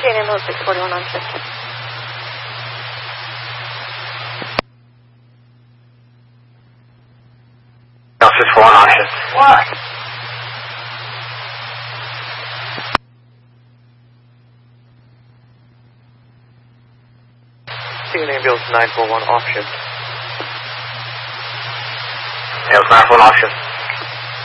maintain ambulance 641 on shift. No, 641 on shift. What? Seeing ambulance 941 off shift. Ambulance 941 off shift.